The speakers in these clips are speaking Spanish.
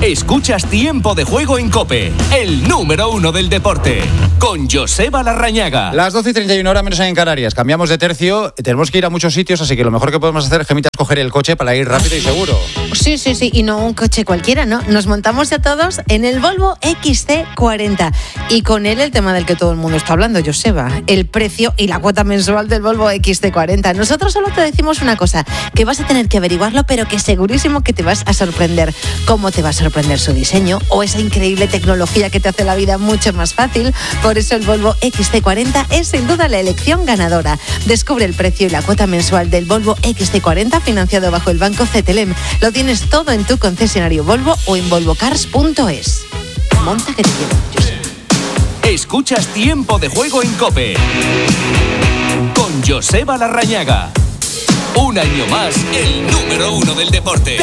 Escuchas Tiempo de Juego en COPE, el número 1 del deporte, con Joseba Larrañaga. Las 12:31 horas menos en Canarias. Cambiamos de tercio, tenemos que ir a muchos sitios, así que lo mejor que podemos hacer, Gemita, es coger el coche para ir rápido y seguro. Sí, y no un coche cualquiera, ¿no? Nos montamos ya todos en el Volvo XC40 y con él el tema del que todo el mundo está hablando, Joseba, el precio y la cuota mensual del Volvo XC40. Nosotros solo te decimos una cosa, que vas a tener que averiguarlo, pero que segurísimo que te vas a sorprender. ¿Cómo te va a sorprender su diseño o esa increíble tecnología que te hace la vida mucho más fácil? Por eso el Volvo XC40 es sin duda la elección ganadora. Descubre el precio y la cuota mensual del Volvo XC40 financiado bajo el Banco CTLM. Lo tienes todo en tu concesionario Volvo o en volvocars.es. Monta que te llevo, Joseba. Escuchas Tiempo de Juego en COPE con Joseba Larrañaga. Un año más, el número 1 del deporte.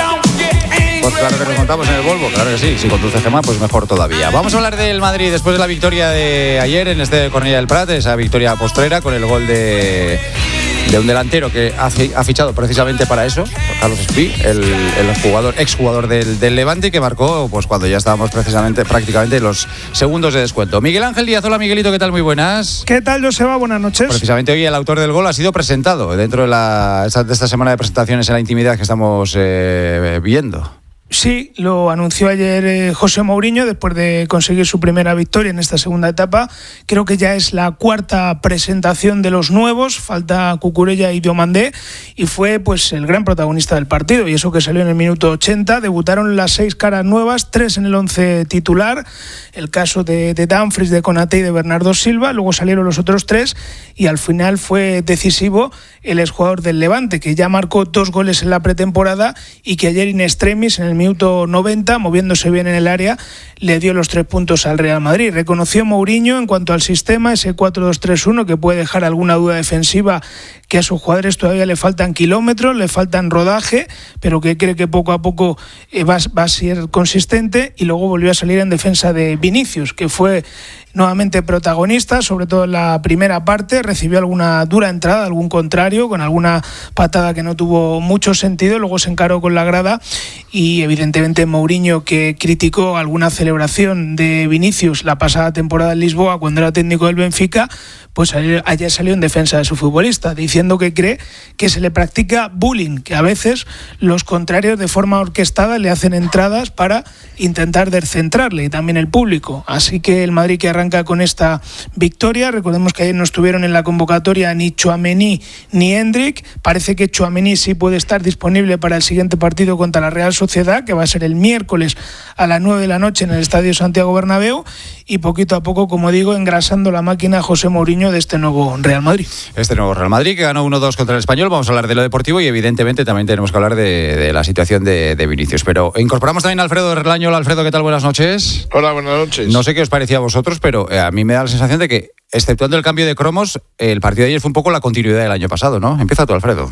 Pues claro que nos montamos en el Volvo, claro que sí. Si conduce Gemma, pues mejor todavía. Vamos a hablar del Madrid después de la victoria de ayer en Cornellà del Prat, esa victoria postrera con el gol de un delantero que ha fichado precisamente para eso, Carlos Espí, el exjugador del Levante, que marcó pues cuando ya estábamos prácticamente los segundos de descuento. Miguel Ángel Díaz, hola Miguelito, ¿qué tal? Muy buenas. ¿Qué tal, Joseba? Buenas noches. Precisamente hoy el autor del gol ha sido presentado dentro de esta semana de presentaciones en la intimidad que estamos viendo. Sí, lo anunció ayer José Mourinho después de conseguir su primera victoria en esta segunda etapa. Creo que ya es la cuarta presentación de los nuevos, falta Cucurella y Diomandé, y fue pues el gran protagonista del partido, y eso que salió en el minuto 80. Debutaron las 6 caras nuevas, 3 en el 11 titular, el caso de Dumfries, de Konaté y de Bernardo Silva. Luego salieron los otros 3 y al final fue decisivo el exjugador del Levante, que ya marcó 2 goles en la pretemporada y que ayer in extremis, en el minuto 90, moviéndose bien en el área, le dio los 3 puntos al Real Madrid. Reconoció Mourinho en cuanto al sistema, ese 4-2-3-1, que puede dejar alguna duda defensiva, que a sus jugadores todavía le faltan kilómetros, le faltan rodaje, pero que cree que poco a poco va a ser consistente. Y luego volvió a salir en defensa de Vinicius, que fue nuevamente protagonista, sobre todo en la primera parte. Recibió alguna dura entrada, algún contrario, con alguna patada que no tuvo mucho sentido. Luego se encaró con la grada y evidentemente Mourinho, que criticó alguna celebración de Vinicius la pasada temporada en Lisboa cuando era técnico del Benfica, pues ayer salió en defensa de su futbolista, diciendo que cree que se le practica bullying, que a veces los contrarios de forma orquestada le hacen entradas para intentar descentrarle, y también el público. Así que el Madrid, que arranca con esta victoria. Recordemos que ayer no estuvieron en la convocatoria ni Tchouaméni ni Endrick. Parece que Tchouaméni sí puede estar disponible para el siguiente partido contra la Real Sociedad, que va a ser el miércoles a las 9 de la noche en el Estadio Santiago Bernabéu, y poquito a poco, como digo, engrasando la máquina José Mourinho de este nuevo Real Madrid. Este nuevo Real Madrid que ganó 1-2 contra el Español. Vamos a hablar de lo deportivo y evidentemente también tenemos que hablar de la situación de Vinicius. Pero incorporamos también a Alfredo de Relaño. Hola Alfredo, ¿qué tal? Buenas noches. Hola, buenas noches. No sé qué os parecía a vosotros, pero a mí me da la sensación de que, exceptuando el cambio de cromos, el partido de ayer fue un poco la continuidad del año pasado, ¿no? Empieza tú, Alfredo.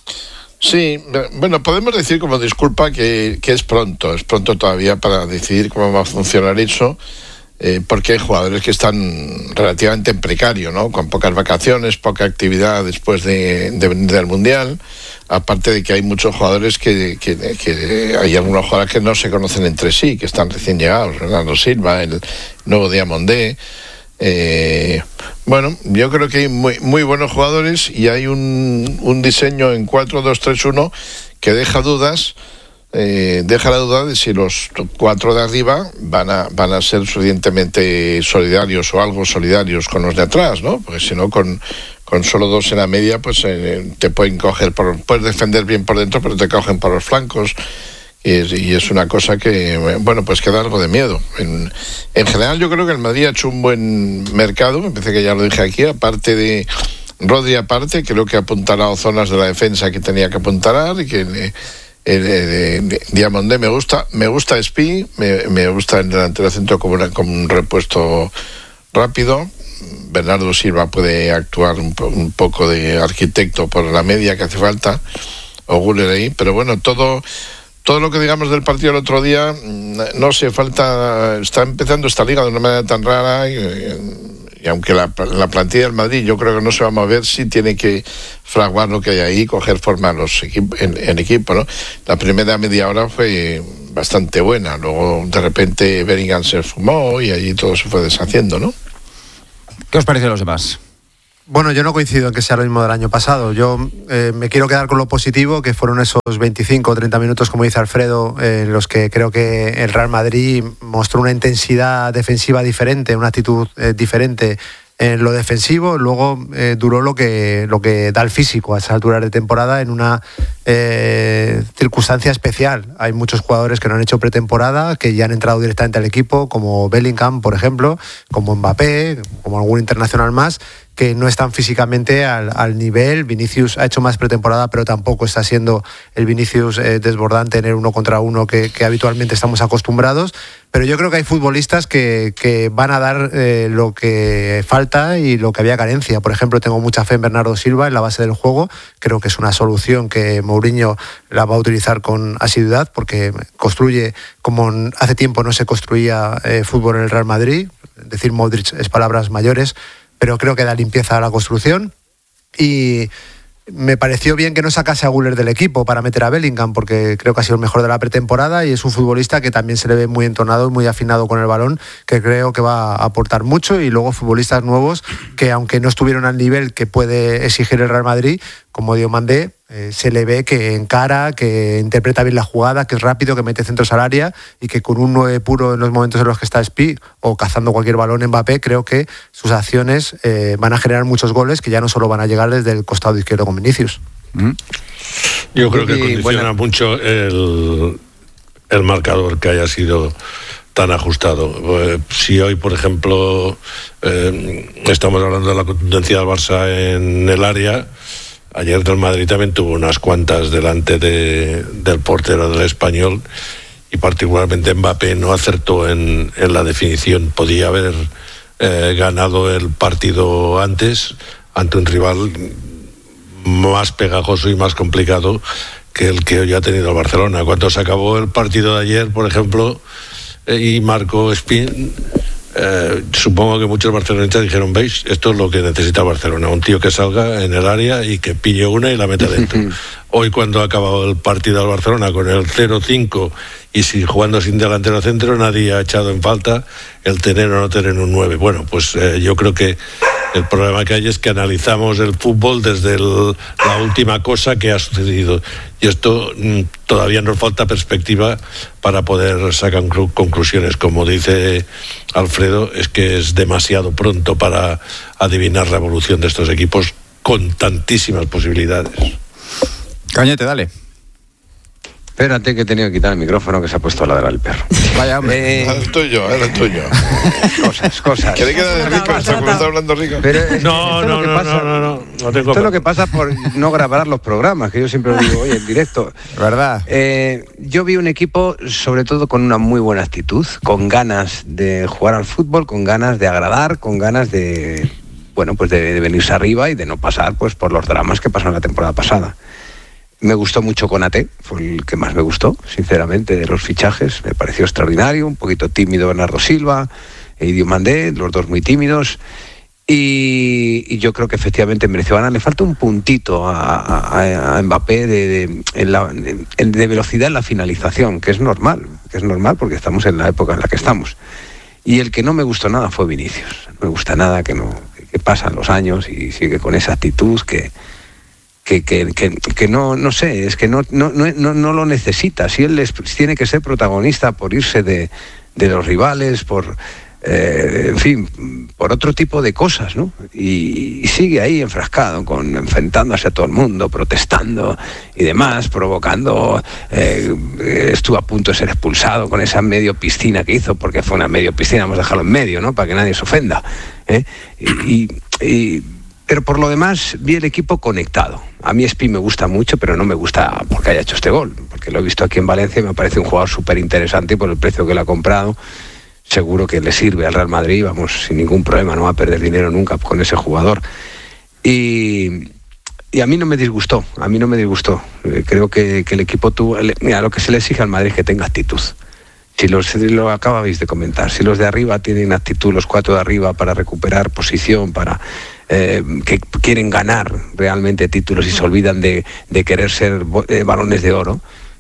Sí, bueno, podemos decir como disculpa que es pronto todavía para decidir cómo va a funcionar eso, porque hay jugadores que están relativamente en precario, ¿no? Con pocas vacaciones, poca actividad después de venir del Mundial, aparte de que hay muchos jugadores que hay algunos jugadores que no se conocen entre sí, que están recién llegados, Bernardo Silva, el nuevo Diomandé. Bueno, yo creo que hay muy buenos jugadores y hay un diseño en 4-2-3-1 que deja dudas. Deja la duda de si los 4 de arriba van a ser suficientemente solidarios o algo solidarios con los de atrás, ¿no? Porque si no, con solo 2 en la media, pues te pueden coger, puedes defender bien por dentro, pero te cogen por los flancos. Y es una cosa que, bueno, pues que da algo de miedo. En general, yo creo que el Madrid ha hecho un buen mercado, me parece que ya lo dije aquí, aparte de Rodri, creo que ha apuntalado zonas de la defensa que tenía que apuntalar, y que Diomandé me gusta Espí, me gusta el delantero centro como un repuesto rápido. Bernardo Silva puede actuar un poco de arquitecto por la media que hace falta, o Güler ahí, pero bueno, todo lo que digamos del partido el otro día, no sé, está empezando esta liga de una manera tan rara, y aunque la plantilla del Madrid yo creo que no se va a mover, sí tiene que fraguar lo que hay ahí, coger forma en equipo, ¿no? La primera media hora fue bastante buena. Luego de repente Bellingham se fumó y allí todo se fue deshaciendo, ¿no? ¿Qué os parece a los demás? Bueno, yo no coincido en que sea lo mismo del año pasado. Yo me quiero quedar con lo positivo, que fueron esos 25 o 30 minutos, como dice Alfredo, en los que creo que el Real Madrid mostró una intensidad defensiva diferente, una actitud diferente en lo defensivo. Luego duró lo que da el físico a esas alturas de temporada, en una circunstancia especial. Hay muchos jugadores que no han hecho pretemporada, que ya han entrado directamente al equipo, como Bellingham, por ejemplo, como Mbappé, como algún internacional más, que no están físicamente al nivel. Vinicius ha hecho más pretemporada, pero tampoco está siendo el Vinicius desbordante en el 1 contra 1 que habitualmente estamos acostumbrados. Pero yo creo que hay futbolistas que van a dar lo que falta y lo que había carencia. Por ejemplo, tengo mucha fe en Bernardo Silva en la base del juego. Creo que es una solución que Mourinho la va a utilizar con asiduidad, porque construye como hace tiempo no se construía fútbol en el Real Madrid. Decir Modric es palabras mayores, pero creo que da limpieza a la construcción. Y me pareció bien que no sacase a Güler del equipo para meter a Bellingham, porque creo que ha sido el mejor de la pretemporada y es un futbolista que también se le ve muy entonado y muy afinado con el balón, que creo que va a aportar mucho. Y luego futbolistas nuevos que, aunque no estuvieron al nivel que puede exigir el Real Madrid, como Diomandé, se le ve que encara, que interpreta bien la jugada, que es rápido, que mete centros al área, y que con un 9 puro en los momentos en los que está Spi o cazando cualquier balón Mbappé, creo que sus acciones van a generar muchos goles, que ya no solo van a llegar desde el costado izquierdo con Vinicius. Yo creo que condiciona mucho el marcador que haya sido tan ajustado. Si hoy, por ejemplo, estamos hablando de la contundencia del Barça en el área, ayer el Madrid también tuvo unas cuantas delante del portero del Español, y particularmente Mbappé no acertó en la definición. Podía haber ganado el partido antes ante un rival más pegajoso y más complicado que el que hoy ha tenido el Barcelona. Cuando se acabó el partido de ayer, por ejemplo, y marcó Spin, supongo que muchos barcelonistas dijeron: veis, esto es lo que necesita Barcelona, un tío que salga en el área y que pille una y la meta dentro. Hoy, cuando ha acabado el partido del Barcelona con el 0-5 y jugando sin delantero centro, nadie ha echado en falta el tener o no tener un 9. Bueno, pues yo creo que el problema que hay es que analizamos el fútbol desde la última cosa que ha sucedido, y esto todavía nos falta perspectiva para poder sacar conclusiones. Como dice Alfredo, es que es demasiado pronto para adivinar la evolución de estos equipos con tantísimas posibilidades. Cañete, dale. Espérate, que he tenido que quitar el micrófono, que se ha puesto a ladrar el perro. Vaya, hombre. Era el tuyo. Cosas. ¿Qué le queda de rico? ¿Está hablando rico? Pero No tengo. Esto es lo que pasa por no grabar los programas, que yo siempre lo digo, oye, en directo. ¿Verdad? Yo vi un equipo, sobre todo, con una muy buena actitud, con ganas de jugar al fútbol, con ganas de agradar, con ganas de, bueno, pues de venirse arriba y de no pasar pues por los dramas que pasaron la temporada pasada. Me gustó mucho Konaté, fue el que más me gustó, sinceramente, de los fichajes. Me pareció extraordinario, un poquito tímido Bernardo Silva e Diomandé, los dos muy tímidos. Y yo creo que efectivamente mereció ganar. Le falta un puntito a Mbappé de velocidad en la finalización, que es normal porque estamos en la época en la que estamos. Y el que no me gustó nada fue Vinicius. No me gusta nada que pasan los años y sigue con esa actitud que no sé, es que no lo necesita. Si él tiene que ser protagonista por irse de los rivales, por en fin, por otro tipo de cosas, ¿no? Y sigue ahí enfrascado, enfrentándose a todo el mundo, protestando y demás, provocando. Estuvo a punto de ser expulsado con esa medio piscina que hizo, porque fue una medio piscina, vamos a dejarlo en medio, ¿no? Para que nadie se ofenda, pero por lo demás vi el equipo conectado. A mí Spi me gusta mucho, pero no me gusta porque haya hecho este gol, porque lo he visto aquí en Valencia y me parece un jugador súper interesante, y por el precio que le ha comprado seguro que le sirve al Real Madrid, vamos, sin ningún problema, no va a perder dinero nunca con ese jugador. Y a mí no me disgustó, creo que el equipo tuvo, mira, lo que se le exige al Madrid es que tenga actitud. Si lo acabáis de comentar, si los de arriba tienen actitud, los 4 de arriba, para recuperar posición, para que quieren ganar realmente títulos y se olvidan de querer ser balones de oro,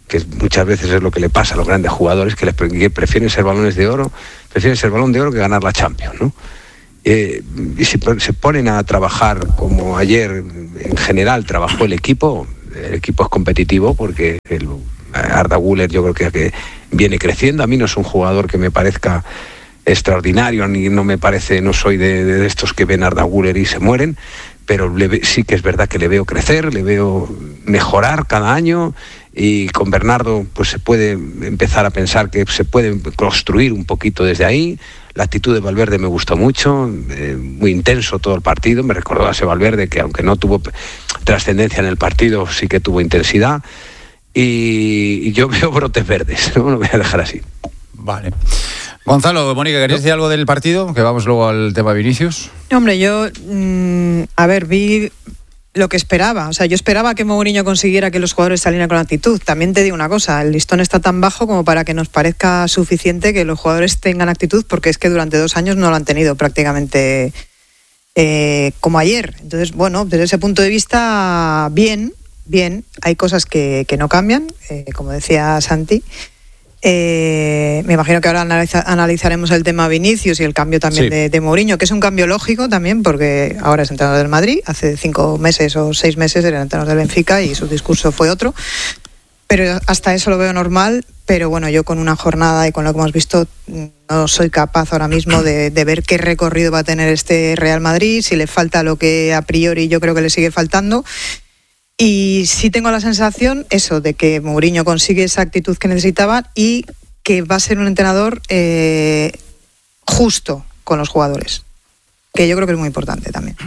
que muchas veces es lo que le pasa a los grandes jugadores, que prefieren ser balones de oro, prefieren ser balón de oro que ganar la Champions, ¿no? Y si se ponen a trabajar como ayer en general trabajó el equipo es competitivo, porque Arda Güler yo creo que viene creciendo. A mí no es un jugador que me parezca extraordinario, ni no me parece, no soy de estos que ven a Arda Güler y se mueren, pero sí que es verdad que le veo crecer, le veo mejorar cada año, y con Bernardo pues se puede empezar a pensar que se puede construir un poquito desde ahí. La actitud de Valverde me gustó mucho, muy intenso todo el partido, me recordó a ese Valverde que aunque no tuvo trascendencia en el partido, sí que tuvo intensidad, y yo veo brotes verdes, ¿no? Lo voy a dejar así. Vale. Gonzalo, Mónica, ¿queréis decir algo del partido? Que vamos luego al tema Vinicius. Hombre, yo, vi lo que esperaba. O sea, yo esperaba que Mourinho consiguiera que los jugadores salieran con actitud. También te digo una cosa, el listón está tan bajo como para que nos parezca suficiente que los jugadores tengan actitud, porque es que durante 2 años no lo han tenido prácticamente como ayer. Entonces, bueno, desde ese punto de vista, bien. Hay cosas que no cambian, como decía Santi. Me imagino que ahora analizaremos el tema Vinicius y el cambio también de Mourinho, que es un cambio lógico también, porque ahora es entrenador del Madrid, hace 5 meses o 6 meses era entrenador del Benfica y su discurso fue otro, pero hasta eso lo veo normal. Pero bueno, yo con una jornada y con lo que hemos visto no soy capaz ahora mismo de ver qué recorrido va a tener este Real Madrid, si le falta lo que a priori yo creo que le sigue faltando. Y sí tengo la sensación, eso, de que Mourinho consigue esa actitud que necesitaba y que va a ser un entrenador justo con los jugadores, que yo creo que es muy importante también.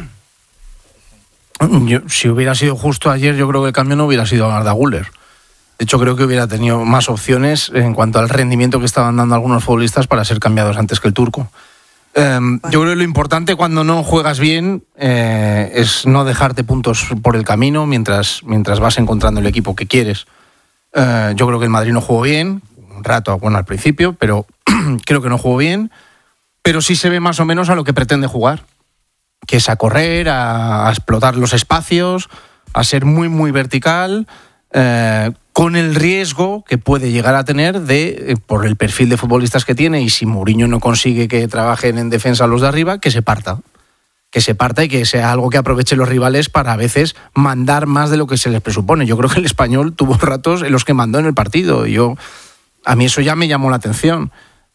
Si hubiera sido justo ayer, yo creo que el cambio no hubiera sido a Arda Güler. De hecho, creo que hubiera tenido más opciones en cuanto al rendimiento que estaban dando algunos futbolistas para ser cambiados antes que el turco. Yo creo que lo importante cuando no juegas bien es no dejarte puntos por el camino mientras vas encontrando el equipo que quieres. Yo creo que el Madrid no jugó bien, un rato, bueno, al principio, pero creo que no jugó bien, pero sí se ve más o menos a lo que pretende jugar, que es a correr, a explotar los espacios, a ser muy, muy vertical, con el riesgo que puede llegar a tener por el perfil de futbolistas que tiene, y si Mourinho no consigue que trabajen en defensa los de arriba, que se parta y que sea algo que aprovechen los rivales para a veces mandar más de lo que se les presupone. Yo creo que el Español tuvo ratos en los que mandó en el partido, y a mí eso ya me llamó la atención.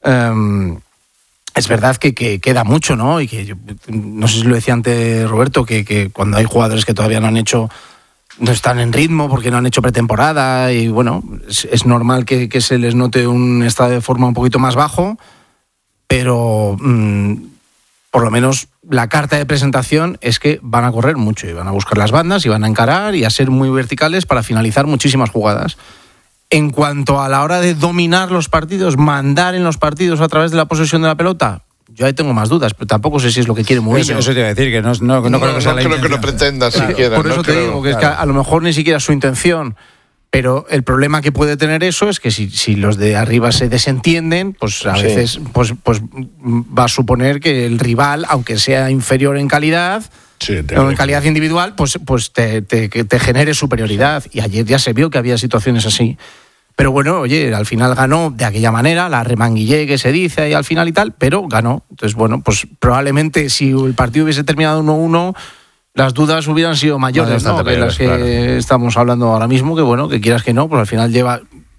Es verdad que queda mucho, ¿no? Y que no sé si lo decía antes Roberto, que cuando hay jugadores que todavía no están en ritmo porque no han hecho pretemporada, y bueno, es normal que se les note un estado de forma un poquito más bajo, pero por lo menos la carta de presentación es que van a correr mucho y van a buscar las bandas y van a encarar y a ser muy verticales para finalizar muchísimas jugadas. En cuanto a la hora de dominar los partidos, mandar en los partidos a través de la posesión de la pelota, yo ahí tengo más dudas, pero tampoco sé si es lo que quiere Mourinho. Eso te iba a decir, que no creo que sea la intención. No creo que lo pretenda siquiera. Por eso te digo que es que a lo mejor ni siquiera es su intención, pero el problema que puede tener eso es que si los de arriba se desentienden, pues a veces pues va a suponer que el rival, aunque sea inferior en calidad, o en calidad individual, pues te genere superioridad. Y ayer ya se vio que había situaciones así. Pero bueno, oye, al final ganó de aquella manera, la remanguillé que se dice ahí al final y tal, pero ganó. Entonces, bueno, pues probablemente si el partido hubiese terminado 1-1, las dudas hubieran sido mayores, ¿no? De las que estamos hablando ahora mismo, que bueno, que quieras que no, pues al final lleva,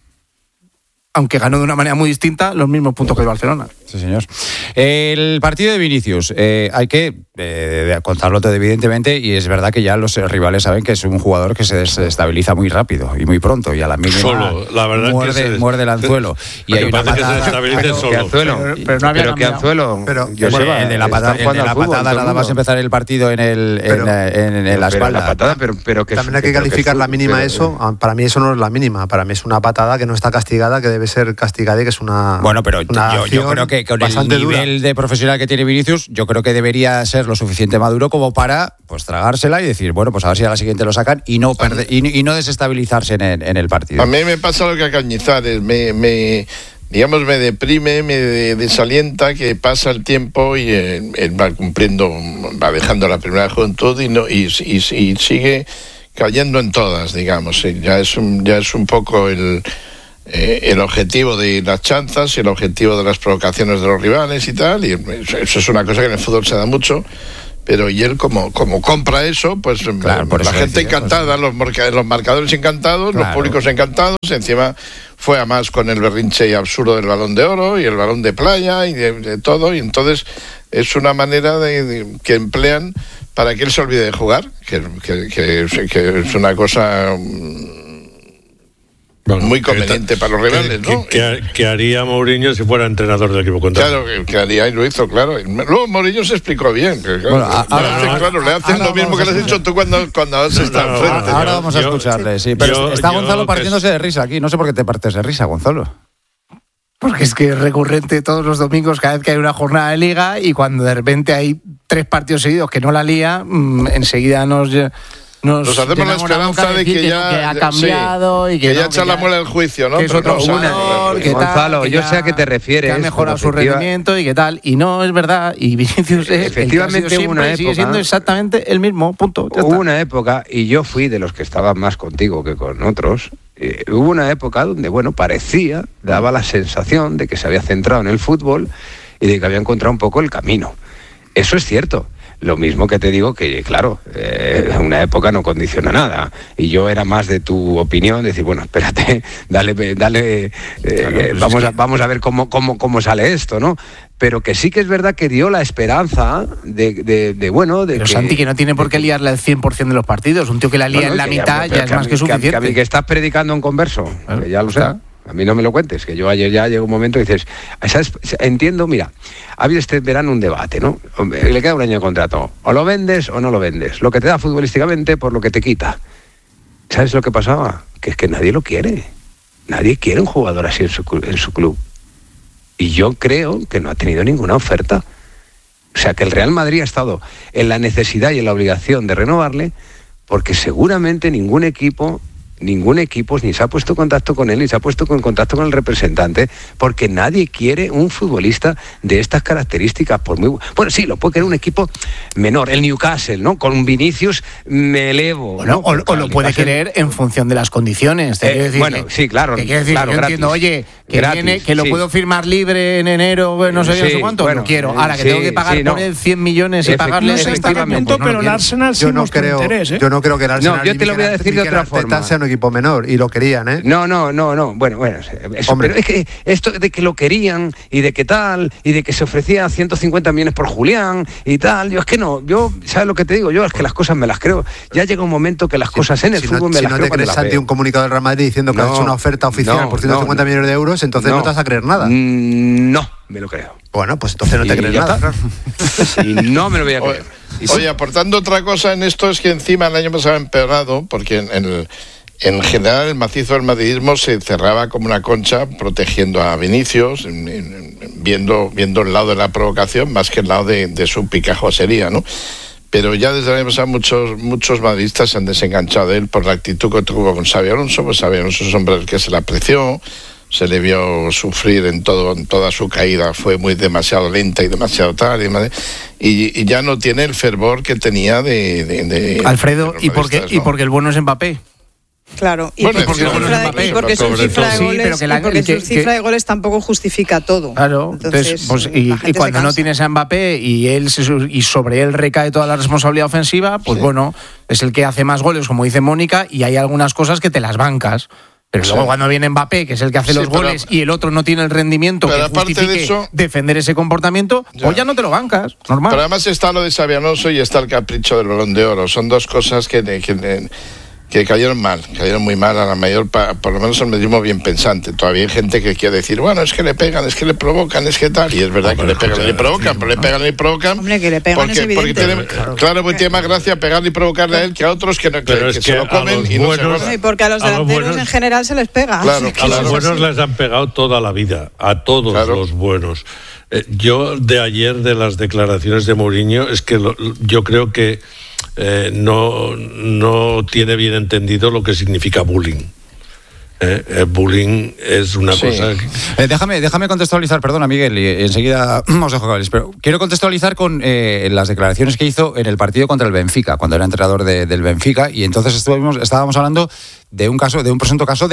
aunque ganó de una manera muy distinta, los mismos puntos que el Barcelona. Sí, señor. El partido de Vinicius, hay que contarlo todo, evidentemente, y es verdad que ya los rivales saben que es un jugador que se desestabiliza muy rápido y muy pronto, y a la mínima la verdad muerde el anzuelo. Y hay una patada. Pero qué anzuelo. El de la patada nada más empezar el partido en la espalda. La patada, pero que también hay que calificar la mínima eso. Para mí eso no es la mínima. Para mí es una patada que no está castigada, que debe ser castigada y que es una. Bueno, pero yo creo que con el nivel de profesional que tiene Vinicius, yo creo que debería ser lo suficiente maduro como para pues tragársela y decir, bueno, pues a ver si a la siguiente lo sacan y no perder, y no desestabilizarse en el partido. A mí me pasa lo que a Cañizares, me deprime, me desalienta que pasa el tiempo y él va cumpliendo, va dejando la primera juventud y sigue cayendo en todas, digamos. Sí, ya es un poco el objetivo de las chanzas y el objetivo de las provocaciones de los rivales y tal, y eso es una cosa que en el fútbol se da mucho. Pero y él como compra eso, pues claro, la gente encantada, los marcadores encantados, claro, los públicos encantados, encima fue a más con el berrinche y absurdo del Balón de Oro y el Balón de Playa y de todo, y entonces es una manera que emplean para que él se olvide de jugar, que es una cosa muy conveniente para los rivales, ¿no? ¿Qué haría Mourinho si fuera entrenador del equipo contrario? Claro, que haría y lo hizo, claro. Luego Mourinho se explicó bien. Claro, le hacen lo mismo que le has dicho tú cuando has estado enfrente. Ahora vamos a escucharle, sí. Pero está Gonzalo partiéndose de risa aquí. No sé por qué te partes de risa, Gonzalo. Porque es que es recurrente todos los domingos, cada vez que hay una jornada de liga, y cuando de repente hay 3 partidos seguidos que no la lía, enseguida nos hacemos la esperanza de que ya ha cambiado, sí, y que ya echa la muela del juicio, ¿no? Que es otro jugador, que Gonzalo, tal, yo sé a qué te refieres. Que ha mejorado su rendimiento y qué tal. Y no es verdad. Y Vinicius efectivamente hubo una época, sigue siendo exactamente el mismo, punto. Hubo una época, y yo fui de los que estaba más contigo que con otros, hubo una época donde, daba la sensación de que se había centrado en el fútbol y de que había encontrado un poco el camino. Eso es cierto. Lo mismo que te digo que, claro, una época no condiciona nada. Y yo era más de tu opinión, decir, bueno, espérate, dale, vamos a ver cómo sale esto, ¿no? Pero que sí que es verdad que dio la esperanza de Pero Santi, que no tiene por qué liarla el 100% de los partidos. Un tío que la lía en la mitad ya es más que suficiente. Que estás predicando en converso, que ya lo sé. A mí no me lo cuentes, que yo ayer ya llegó un momento y dices, ¿sabes? Entiendo, mira, ha habido este verano un debate, ¿no? Le queda un año de contrato, o lo vendes o no lo vendes, lo que te da futbolísticamente por lo que te quita. ¿Sabes lo que pasaba? Que es que nadie lo quiere, nadie quiere un jugador así en su club. Y yo creo que no ha tenido ninguna oferta. O sea, que el Real Madrid ha estado en la necesidad y en la obligación de renovarle, porque seguramente ningún equipo ni se ha puesto en contacto con él, ni se ha puesto en contacto con el representante, porque nadie quiere un futbolista de estas características. Bueno, sí, lo puede querer un equipo menor, el Newcastle, ¿no? Con un Vinicius me elevo, ¿no? O lo puede querer en función de las condiciones. Sí, claro. Yo entiendo, oye, que gratis, viene, que lo puedo firmar libre en enero, no sé cuánto, lo quiero. Ahora que tengo que pagar por él 100 millones y pagarle efectivamente. Pero el Arsenal sí mostró interés, ¿eh? Yo no creo que el Arsenal... No, yo te lo voy a decir de otra forma. Un equipo menor, y lo querían, ¿eh? No. Bueno, pero es que esto de que lo querían y de que tal, y de que se ofrecía 150 millones por Julián y tal, ¿sabes lo que te digo? Yo es que las cosas me las creo. Ya llega un momento que las cosas en el fútbol me las creo. Si no te crees, Santi, un comunicado del Real Madrid diciendo que has hecho una oferta oficial por 150 millones de euros, entonces no te vas a creer nada. No, me lo creo. Bueno, pues entonces no te crees nada. Y no me lo voy a creer. Oye, aportando otra cosa en esto, es que encima el año pasado ha empeorado, porque en general el macizo del madridismo se cerraba como una concha protegiendo a Vinicius, viendo el lado de la provocación más que el lado de su picajosería, ¿no? Pero ya desde el año pasado muchos madridistas se han desenganchado de él por la actitud que tuvo con Xabi Alonso. Pues Xabi Alonso es un hombre al que se le apreció, se le vio sufrir en toda su caída, fue demasiado lenta y demasiado tarde, y ya no tiene el fervor que tenía de Alfredo, ¿y porque el bueno es Mbappé? Claro, porque su cifra de goles tampoco justifica todo. Claro, entonces y cuando no tienes a Mbappé y sobre él recae toda la responsabilidad ofensiva, pues bueno, es el que hace más goles, como dice Mónica, y hay algunas cosas que te las bancas. Pero luego cuando viene Mbappé, que es el que hace los goles, y el otro no tiene el rendimiento que justifique defender ese comportamiento, pues ya no te lo bancas, normal. Pero además está lo de Xabi Alonso y está el capricho del Balón de Oro. Son dos cosas que cayeron muy mal a la mayor, por lo menos el madridismo bien pensante. Todavía hay gente que quiere decir, bueno, es que le pegan, es que le provocan, es que tal, y es verdad que le pegan y le provocan, pero le pegan y le provocan. Hombre, que le pegan es evidente. Porque tiene más gracia pegarle y provocarle a él que a otros que se lo comen y no se godan. Y porque a los delanteros en general se les pega. Claro, a los buenos les han pegado toda la vida, a todos los buenos. Yo de ayer, de las declaraciones de Mourinho, es que yo creo que no tiene bien entendido lo que significa bullying. El bullying es una cosa... Déjame contextualizar, perdona Miguel, y enseguida os dejo cables, pero quiero contextualizar con las declaraciones que hizo en el partido contra el Benfica, cuando era entrenador del Benfica, y entonces estábamos hablando de un presunto caso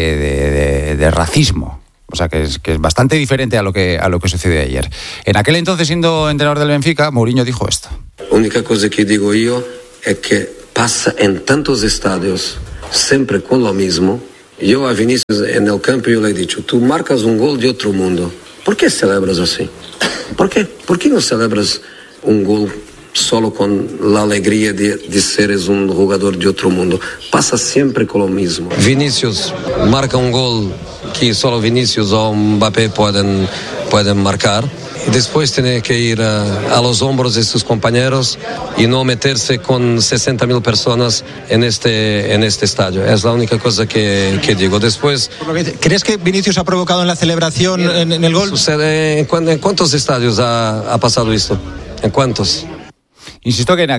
de racismo. O sea, que es bastante diferente a lo que sucedió ayer. En aquel entonces, siendo entrenador del Benfica, Mourinho dijo esto. La única cosa que digo yo es que pasa en tantos estadios, siempre con lo mismo. Yo a Vinicius en el campo yo le he dicho, tú marcas un gol de otro mundo. ¿Por qué celebras así? ¿Por qué? ¿Por qué no celebras un gol solo con la alegría de seres un jugador de otro mundo? Pasa siempre con lo mismo. Vinicius marca un gol que solo Vinicius o Mbappé pueden marcar. Y después tiene que ir a los hombros de sus compañeros y no meterse con 60.000 personas en este estadio. Es la única cosa que digo. Después, ¿crees que Vinicius ha provocado en la celebración en el gol? ¿En cuántos estadios ha pasado esto? ¿En cuántos? Insisto que en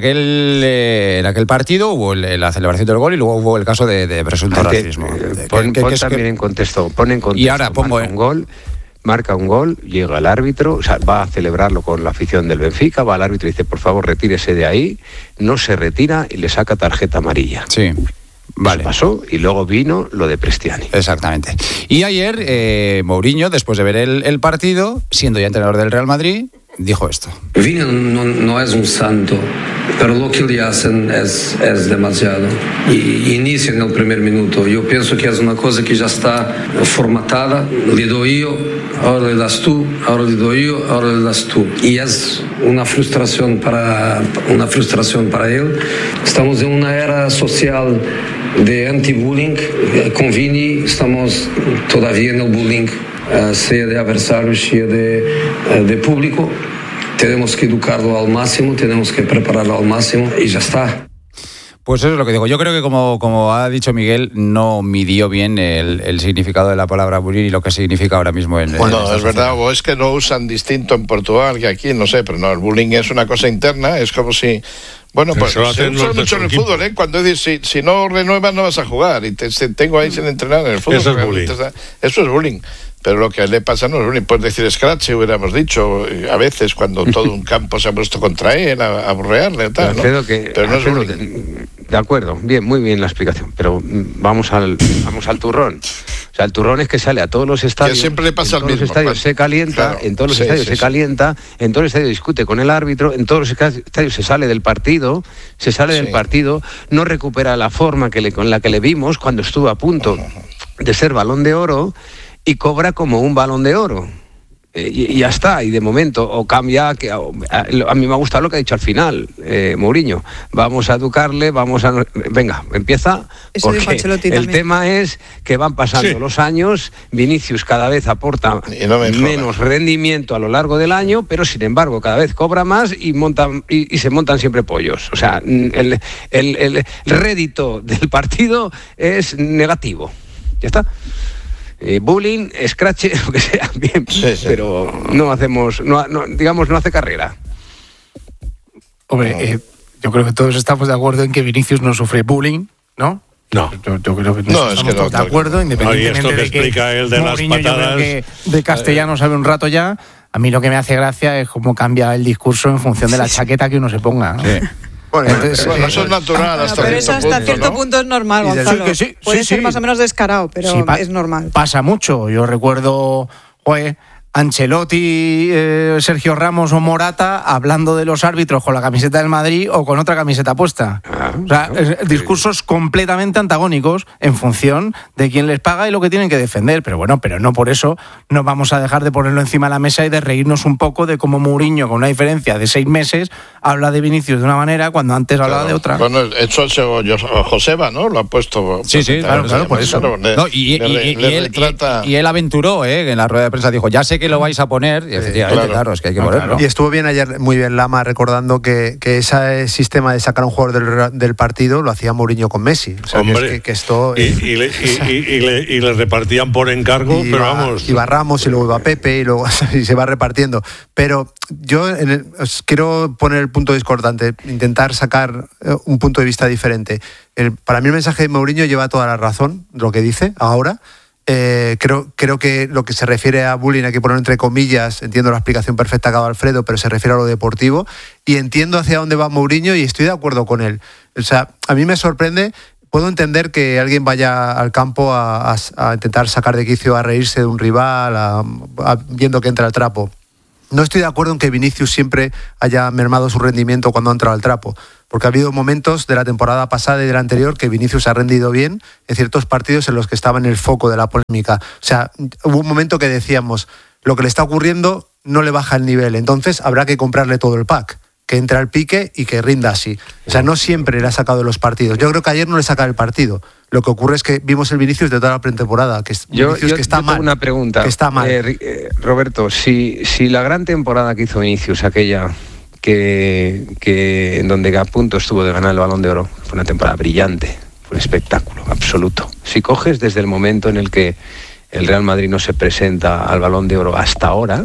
aquel partido hubo la celebración del gol y luego hubo el caso de presunto racismo. Pon también en contexto. Y ahora pongo un gol. Marca un gol, llega el árbitro, o sea, va a celebrarlo con la afición del Benfica, va al árbitro y dice, por favor, retírese de ahí, no se retira y le saca tarjeta amarilla. Sí, vale. Eso pasó y luego vino lo de Prestiani. Exactamente. Y ayer, Mourinho, después de ver el partido, siendo ya entrenador del Real Madrid, dijo esto. Vini no es un santo, pero lo que le hacen es demasiado. Y inicia en el primer minuto. Yo pienso que es una cosa que ya está formatada. Le doy yo, ahora le das tú, ahora le doy yo, ahora le das tú. Y es una frustración para él. Estamos en una era social de anti-bullying. Con Vini estamos todavía en el bullying. Sea de adversarios, sea de público. Tenemos que educarlo al máximo, tenemos que prepararlo al máximo y ya está. Pues eso es lo que digo. Yo creo que como ha dicho Miguel, no midió bien el significado de la palabra bullying y lo que significa ahora mismo en... Bueno, es verdad, o es que lo usan distinto en Portugal que aquí, no sé, pero no, el bullying es una cosa interna, es como si... Bueno, pues se usa mucho en el fútbol, ¿eh? Cuando dices, si no renuevas no vas a jugar y te tengo ahí sin entrenar en el fútbol. Eso es bullying. Eso es bullying. Pero lo que le pasa no es bullying. Puedes decir scratch, hubiéramos dicho, a veces cuando todo un campo se ha puesto contra él, a burrearle, tal, ¿no? Pero no es bullying. De acuerdo, bien, muy bien la explicación, pero vamos al turrón. O sea, el turrón es que sale a todos los estadios. Que siempre le pasa al mismo. En todos los estadios se calienta, claro, en todos los estadios se calienta, en todos los estadios discute con el árbitro, en todos los estadios se sale del partido, no recupera la forma con la que le vimos cuando estuvo a punto de ser Balón de Oro y cobra como un Balón de Oro. Y ya está, y de momento o cambia, que a mí me ha gustado lo que ha dicho al final Mourinho, vamos a educarle, venga, empieza. Eso dijo Ancelotti el también. tema es que van pasando los años, Vinicius cada vez aporta menos rendimiento a lo largo del año, pero sin embargo cada vez cobra más y se montan siempre pollos. O sea, el rédito del partido es negativo. Ya está. Bullying, scratch, lo que sea, bien, pero no hace carrera. Hombre, yo creo que todos estamos de acuerdo en que Vinicius no sufre bullying, ¿no? No. Yo creo que estamos todos de acuerdo, independientemente de explica él de las patadas. Que de castellano sabe un rato ya. A mí lo que me hace gracia es cómo cambia el discurso en función de la chaqueta que uno se ponga, ¿no? Sí. Bueno, eso es natural hasta pero eso hasta cierto punto es normal, Gonzalo. Puede ser más o menos descarado, pero es normal. Pasa mucho. Yo recuerdo, Ancelotti, Sergio Ramos o Morata hablando de los árbitros con la camiseta del Madrid o con otra camiseta puesta. O sea, discursos completamente antagónicos en función de quién les paga y lo que tienen que defender. Pero no por eso no vamos a dejar de ponerlo encima de la mesa y de reírnos un poco de cómo Mourinho, con una diferencia de 6 meses, habla de Vinicius de una manera cuando antes hablaba de otra. Bueno, eso Joseba, ¿no? Lo ha puesto. Sí, claro, por eso. Y él aventuró, en la rueda de prensa dijo, ya sé que lo vais a poner, y efectivamente, claro, es que hay que ponerlo. Y estuvo bien ayer, muy bien Lama, recordando que ese sistema de sacar a un jugador del partido lo hacía Mourinho con Messi. O sea, hombre, que esto... y le repartían por encargo, pero vamos... Iba Ramos y luego iba Pepe y luego y se va repartiendo. Pero yo os quiero poner el punto discordante, intentar sacar un punto de vista diferente. Para mí el mensaje de Mourinho lleva toda la razón, lo que dice ahora. Creo que lo que se refiere a bullying hay que poner entre comillas. Entiendo la explicación perfecta que ha dado Alfredo, pero se refiere a lo deportivo y entiendo hacia dónde va Mourinho y estoy de acuerdo con él. O sea, a mí me sorprende. Puedo entender que alguien vaya al campo a intentar sacar de quicio, a reírse de un rival, viendo que entra el trapo. No estoy de acuerdo en que Vinicius siempre haya mermado su rendimiento cuando ha entrado al trapo, porque ha habido momentos de la temporada pasada y de la anterior que Vinicius ha rendido bien en ciertos partidos en los que estaba en el foco de la polémica. O sea, hubo un momento que decíamos, lo que le está ocurriendo no le baja el nivel, entonces habrá que comprarle todo el pack, que entre al pique y que rinda así. O sea, no siempre le ha sacado de los partidos. Yo creo que ayer no le saca el partido. Lo que ocurre es que vimos el Vinicius de toda la pretemporada, que yo está mal. Tengo una pregunta. Que está mal. Roberto, si la gran temporada que hizo Vinicius, aquella que en donde a punto estuvo de ganar el Balón de Oro, fue una temporada brillante, fue un espectáculo absoluto. Si coges desde el momento en el que el Real Madrid no se presenta al Balón de Oro hasta ahora,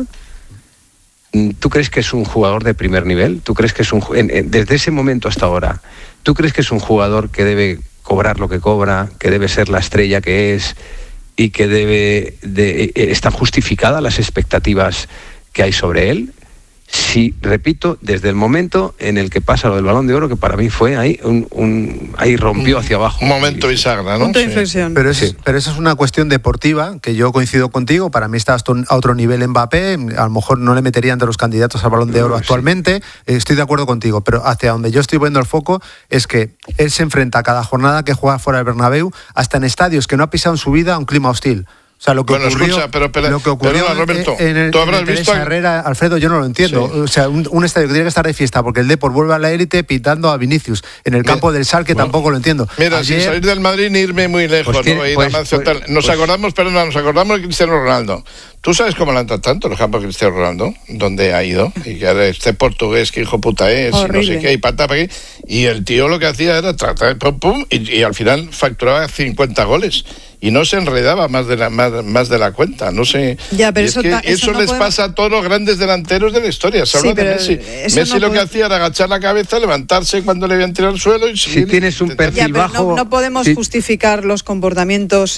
¿tú crees que es un jugador de primer nivel? ¿Tú crees que es desde ese momento hasta ahora, ¿tú crees que es un jugador que debe cobrar lo que cobra, que debe ser la estrella que es y que están justificadas las expectativas que hay sobre él? Sí, repito, desde el momento en el que pasa lo del Balón de Oro, que para mí fue ahí ahí rompió hacia abajo. Un momento bisagra, ¿no? Punto de inflexión. Pero eso es una cuestión deportiva, que yo coincido contigo. Para mí está a otro nivel Mbappé. A lo mejor no le metería entre los candidatos al Balón de Oro actualmente. Estoy de acuerdo contigo, pero hacia donde yo estoy poniendo el foco es que él se enfrenta a cada jornada que juega fuera del Bernabéu, hasta en estadios que no ha pisado en su vida, a un clima hostil. O sea, lo que ocurrió, lo que ocurrió Roberto, en el Teresa Herrera, Alfredo, yo no lo entiendo. Sí. O sea, un estadio que tiene que estar de fiesta porque el Depor vuelve a la élite pitando a Vinicius. En el campo del Schalke tampoco lo entiendo. Mira, sin salir del Madrid ni irme muy lejos, nos acordamos de Cristiano Ronaldo. ¿Tú sabes cómo le han tratado tanto los campos de Cristiano Ronaldo? ¿Dónde ha ido? Y que ahora este portugués, que hijo puta es, y no sé qué, y pata para aquí. Y el tío lo que hacía era tratar, y al final facturaba 50 goles. Y no se enredaba más de la cuenta, no sé. Ya, pero eso no les pasa a todos los grandes delanteros de la historia. Se habla de Messi. Messi lo que hacía era agachar la cabeza, levantarse cuando le habían tirado al suelo y si tienes un perfil bajo. No podemos justificar los comportamientos.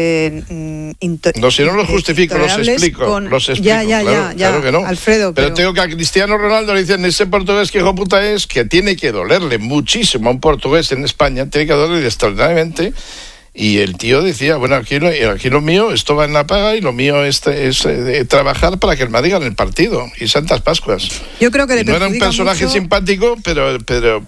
No, si no los justifico, los explico. Claro que no. Alfredo, pero tengo que a Cristiano Ronaldo le dicen, ese portugués que hijo puta es, que tiene que dolerle muchísimo a un portugués en España, tiene que dolerle extraordinariamente. Y el tío decía, bueno, aquí lo mío, esto va en la paga y lo mío es trabajar para que el Madrid gane el partido. Y Santas Pascuas. Yo creo que no era un personaje simpático, pero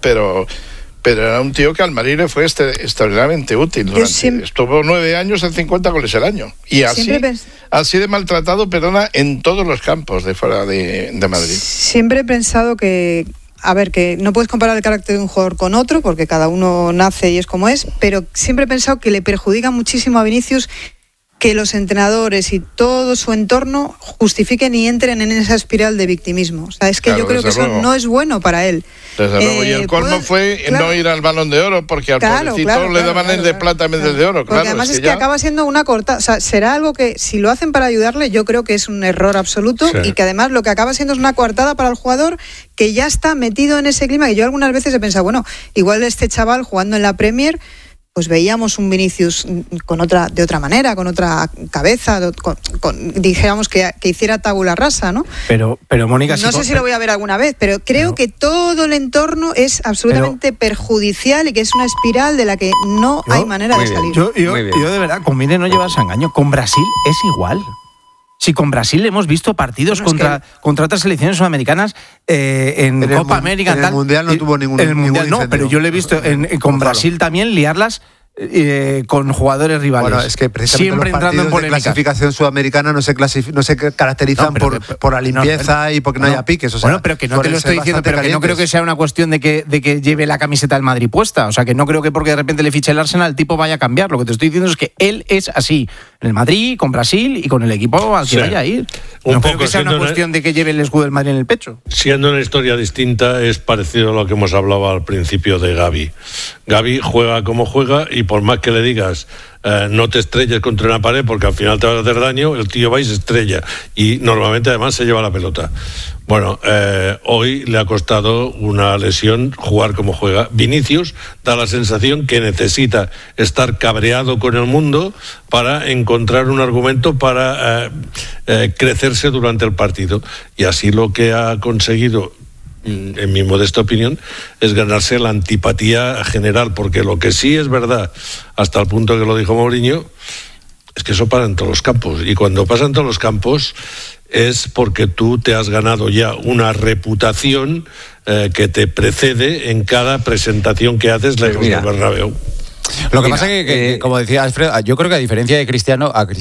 era un tío que al Madrid le fue extraordinariamente útil. Estuvo 9 años en 50 goles al año. Y así de maltratado, en todos los campos de fuera de Madrid. Siempre he pensado que no puedes comparar el carácter de un jugador con otro, porque cada uno nace y es como es, pero siempre he pensado que le perjudica muchísimo a Vinicius que los entrenadores y todo su entorno justifiquen y entren en esa espiral de victimismo. O sea, es que yo creo que eso no es bueno para él. Desde luego, y el colmo fue no ir al Balón de Oro, porque al pobrecito le daban el de plata en vez del de oro. Porque además es que acaba siendo una corta. O sea, será algo que, si lo hacen para ayudarle, yo creo que es un error absoluto, y que además lo que acaba siendo es una coartada para el jugador que ya está metido en ese clima, que yo algunas veces he pensado, bueno, igual este chaval jugando en la Premier, pues veíamos un Vinicius de otra manera, con otra cabeza, dijéramos que hiciera tabula rasa, ¿no? Pero Mónica, no sé si lo voy a ver alguna vez, pero creo que todo el entorno es absolutamente perjudicial y que es una espiral de la que no hay manera de salir. Yo de verdad, conviene no llevarse a engaño. Con Brasil es igual. Si con Brasil hemos visto partidos contra otras selecciones sudamericanas en Copa América. En el Mundial no tuvo ningún no, pero yo le he visto con Brasil también liarlas con jugadores rivales. Bueno, es que precisamente siempre los partidos de clasificación sudamericana no se caracterizan por la limpieza y porque no haya piques. O sea, bueno, pero que no te lo estoy diciendo, pero que no creo que sea una cuestión de que lleve la camiseta del Madrid puesta. O sea, que no creo que porque de repente le fiche el Arsenal el tipo vaya a cambiar. Lo que te estoy diciendo es que él es así. en el Madrid, con Brasil y con el equipo al que vaya a ir. No creo que sea una cuestión de que lleve el escudo del Madrid en el pecho. Siendo una historia distinta, es parecido a lo que hemos hablado al principio de Gavi. Gavi juega como juega y por más que le digas no te estrelles contra una pared porque al final te vas a hacer daño, el tío va y se estrella. Y normalmente además se lleva la pelota. Bueno, hoy le ha costado una lesión jugar como juega. Vinicius da la sensación que necesita estar cabreado con el mundo para encontrar un argumento para crecerse durante el partido. Y así lo que ha conseguido, en mi modesta opinión, es ganarse la antipatía general, porque lo que sí es verdad, hasta el punto que lo dijo Mourinho, es que eso pasa en todos los campos. Y cuando pasa en todos los campos es porque tú te has ganado ya una reputación que te precede en cada presentación que haces lejos del Bernabéu. Lo que pasa es que, como decía Alfredo, yo creo que a diferencia de Cristiano